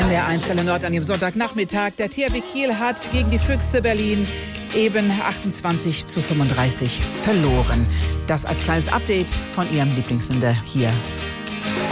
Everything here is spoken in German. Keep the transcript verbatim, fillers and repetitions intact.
N D R eins Welle Nord an dem Sonntagnachmittag. Der T H W Kiel hat gegen die Füchse Berlin eben achtundzwanzig zu fünfunddreißig verloren. Das als kleines Update von Ihrem Lieblingssender hier